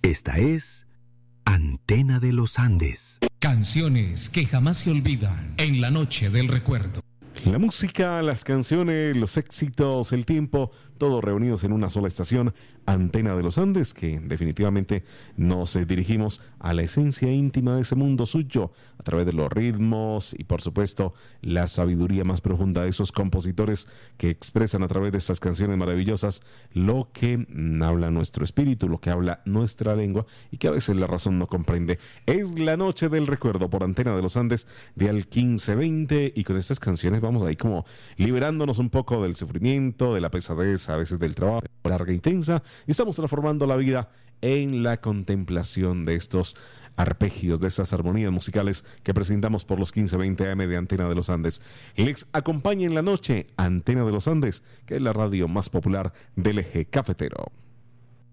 Esta es Antena de los Andes. Canciones que jamás se olvidan en la noche del recuerdo. La música, las canciones, los éxitos, el tiempo, todos reunidos en una sola estación, Antena de los Andes, que definitivamente nos dirigimos a la esencia íntima de ese mundo suyo, a través de los ritmos y por supuesto la sabiduría más profunda de esos compositores que expresan a través de estas canciones maravillosas lo que habla nuestro espíritu, lo que habla nuestra lengua y que a veces la razón no comprende. Es la noche del recuerdo por Antena de los Andes de al 1520 y con estas canciones vamos ahí como liberándonos un poco del sufrimiento, de la pesadez a veces del trabajo larga e intensa, y estamos transformando la vida en la contemplación de estos arpegios, de esas armonías musicales que presentamos por los 1520 AM de Antena de los Andes. Les acompaña en la noche Antena de los Andes, que es la radio más popular del eje cafetero.